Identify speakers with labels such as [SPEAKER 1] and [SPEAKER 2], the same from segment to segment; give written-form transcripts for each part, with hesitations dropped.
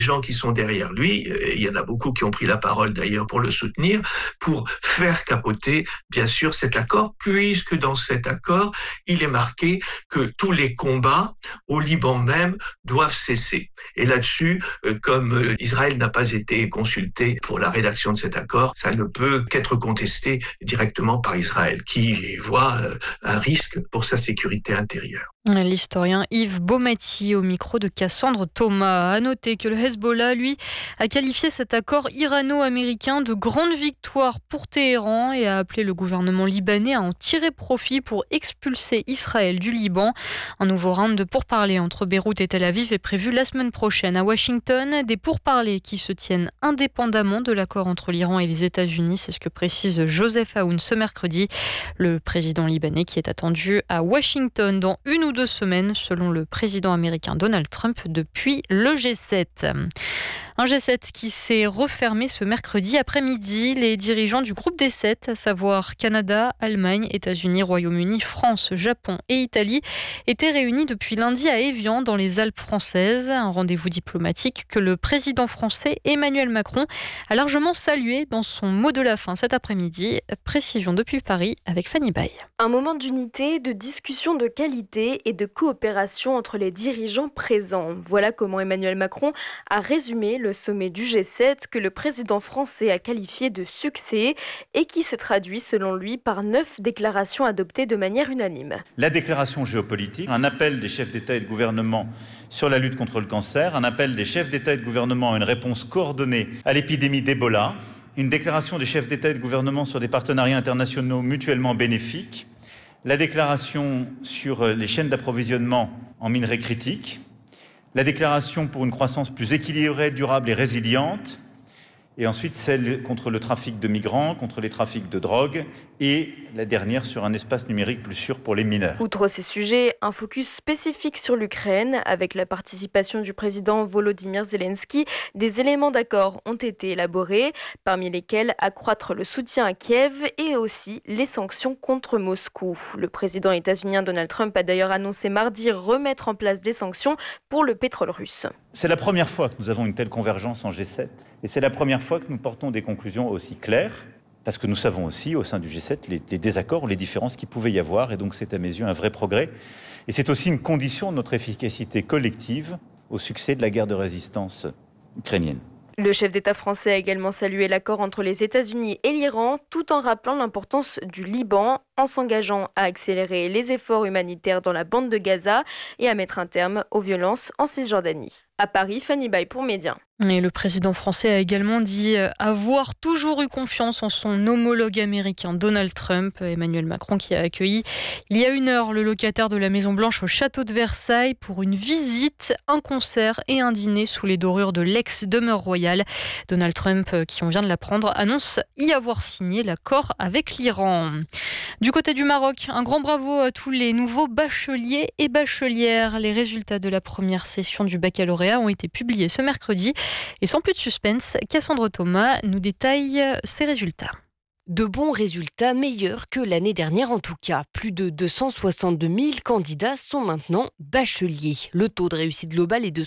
[SPEAKER 1] gens qui sont derrière lui, il y en a beaucoup qui ont pris la parole d'ailleurs pour le soutenir, pour faire capoter, bien sûr, cet accord, puisque dans cet accord, il est marqué que tous les combats au Liban même doivent cesser. Et là-dessus, comme Israël n'a pas été consulté pour la rédaction de cet accord, ça ne peut qu'être contesté directement par Israël, qui voit un risque pour sa sécurité intérieure.
[SPEAKER 2] L'historien Yves Baumati au micro de Cassandre Thomas. A noter que le Hezbollah, lui, a qualifié cet accord irano-américain de grande victoire pour Téhéran et a appelé le gouvernement libanais à en tirer profit pour expulser Israël du Liban. Un nouveau round de pourparlers entre Beyrouth et Tel Aviv est prévu la semaine prochaine à Washington. Des pourparlers qui se tiennent indépendamment de l'accord entre l'Iran et les États-Unis. C'est ce que précise Joseph Aoun ce mercredi. Le président libanais qui est attendu à Washington dans 1 ou 2 semaines, selon le président américain Donald Trump, depuis le G7. Un G7 qui s'est refermé ce mercredi après-midi. Les dirigeants du groupe des 7, à savoir Canada, Allemagne, États-Unis, Royaume-Uni, France, Japon et Italie, étaient réunis depuis lundi à Évian, dans les Alpes françaises. Un rendez-vous diplomatique que le président français Emmanuel Macron a largement salué dans son mot de la fin cet après-midi. Précision depuis Paris avec Fanny Baye.
[SPEAKER 3] Un moment d'unité, de discussion de qualité et de coopération entre les dirigeants présents. Voilà comment Emmanuel Macron a résumé le sommet du G7 que le président français a qualifié de succès et qui se traduit selon lui par 9 déclarations adoptées de manière unanime.
[SPEAKER 4] La déclaration géopolitique, un appel des chefs d'État et de gouvernement sur la lutte contre le cancer, un appel des chefs d'État et de gouvernement à une réponse coordonnée à l'épidémie d'Ebola, une déclaration des chefs d'État et de gouvernement sur des partenariats internationaux mutuellement bénéfiques, la déclaration sur les chaînes d'approvisionnement en minerais critiques, la déclaration pour une croissance plus équilibrée, durable et résiliente, et ensuite celle contre le trafic de migrants, contre les trafics de drogue, et la dernière sur un espace numérique plus sûr pour les mineurs.
[SPEAKER 3] Outre ces sujets, un focus spécifique sur l'Ukraine, avec la participation du président Volodymyr Zelensky, des éléments d'accord ont été élaborés, parmi lesquels accroître le soutien à Kiev et aussi les sanctions contre Moscou. Le président états-unien Donald Trump a d'ailleurs annoncé mardi remettre en place des sanctions pour le pétrole russe.
[SPEAKER 4] C'est la première fois que nous avons une telle convergence en G7, et c'est la première fois que nous portons des conclusions aussi claires, parce que nous savons aussi, au sein du G7, les désaccords, les différences qu'il pouvait y avoir, et donc c'est à mes yeux un vrai progrès. Et c'est aussi une condition de notre efficacité collective au succès de la guerre de résistance ukrainienne.
[SPEAKER 3] Le chef d'État français a également salué l'accord entre les États-Unis et l'Iran, tout en rappelant l'importance du Liban, en s'engageant à accélérer les efforts humanitaires dans la bande de Gaza et à mettre un terme aux violences en Cisjordanie. À Paris, Fanny Baye pour Média.
[SPEAKER 2] Et le président français a également dit avoir toujours eu confiance en son homologue américain Donald Trump. Emmanuel Macron qui a accueilli il y a 1 heure le locataire de la Maison-Blanche au château de Versailles pour une visite, un concert et un dîner sous les dorures de l'ex-demeure royale. Donald Trump, qui on vient de l'apprendre, annonce y avoir signé l'accord avec l'Iran. Du côté du Maroc, un grand bravo à tous les nouveaux bacheliers et bachelières. Les résultats de la première session du baccalauréat ont été publiés ce mercredi. Et sans plus de suspense, Cassandre Thomas nous détaille ces résultats.
[SPEAKER 5] De bons résultats, meilleurs que l'année dernière en tout cas. Plus de 262 000 candidats sont maintenant bacheliers. Le taux de réussite globale est de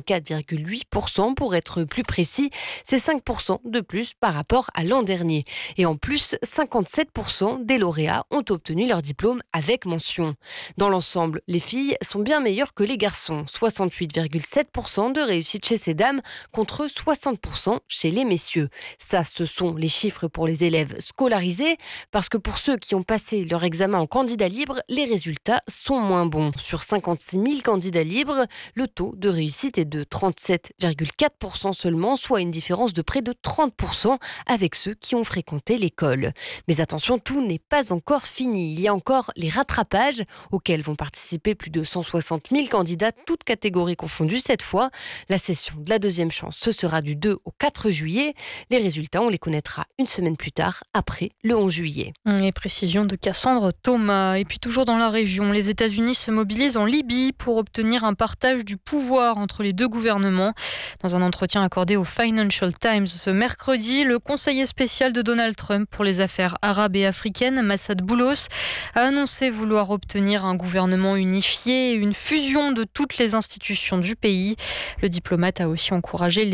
[SPEAKER 5] 64,8% pour être plus précis. C'est 5% de plus par rapport à l'an dernier. Et en plus, 57% des lauréats ont obtenu leur diplôme avec mention. Dans l'ensemble, les filles sont bien meilleures que les garçons. 68,7% de réussite chez ces dames contre 60% chez les messieurs. Ça, ce sont les chiffres pour les élèves scolarisés, parce que pour ceux qui ont passé leur examen en candidat libre, les résultats sont moins bons. Sur 56 000 candidats libres, le taux de réussite est de 37,4% seulement, soit une différence de près de 30% avec ceux qui ont fréquenté l'école. Mais attention, tout n'est pas encore fini. Il y a encore les rattrapages, auxquels vont participer plus de 160 000 candidats, toutes catégories confondues cette fois. La session de la deuxième chance, ce sera du 2 au 4 juillet. Les résultats, on les connaîtra une semaine plus tard, après le 11 juillet.
[SPEAKER 2] Et précision de Cassandre Thomas. Et puis toujours dans la région, les États-Unis se mobilisent en Libye pour obtenir un partage du pouvoir entre les deux gouvernements. Dans un entretien accordé au Financial Times ce mercredi, le conseiller spécial de Donald Trump pour les affaires arabes et africaines, Massad Boulos, a annoncé vouloir obtenir un gouvernement unifié et une fusion de toutes les institutions du pays. Le diplomate a aussi encouragé